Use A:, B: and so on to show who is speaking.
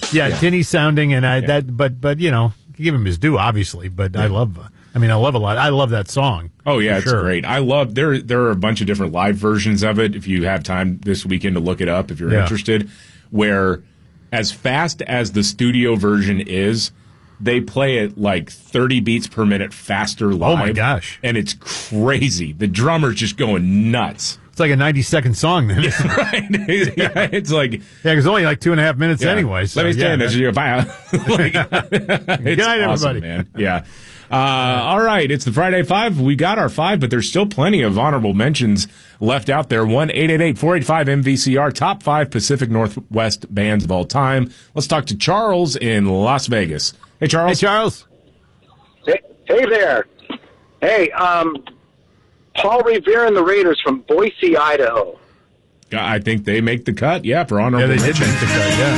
A: Yeah, tinny sounding, and but give him his due, obviously. But I love a lot. I love that song.
B: Oh yeah, it's great. I love there are a bunch of different live versions of it. If you have time this weekend to look it up, if you're interested, where as fast as the studio version is, they play it like 30 beats per minute faster live.
A: Oh my gosh!
B: And it's crazy. The drummer's just going nuts.
A: It's like a 90-second song then.
B: Yeah, right. It's like
A: because only like 2.5 minutes anyway. So,
B: let me stand this. Good
A: night,
B: awesome,
A: everybody.
B: Man. Yeah. All right, it's the Friday Five. We got our five, but there's still plenty of honorable mentions left out there. 1-888-485-MVCR, top 5 Pacific Northwest bands of all time. Let's talk to Charles in Las Vegas. Hey, Charles.
A: Hey, Charles.
C: Hey there. Hey, Paul Revere and the Raiders from Boise, Idaho.
B: I think they make the cut, for honorable mention.
A: They did make the cut, yeah.